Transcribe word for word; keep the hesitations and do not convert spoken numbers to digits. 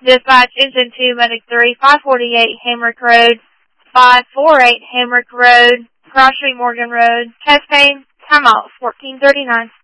Dispatch Engine two, Medic three, five forty-eight Hamrick Road, five forty-eight Hamrick Road, Cross Street Morgan Road, chest pain, time out, fourteen thirty-nine.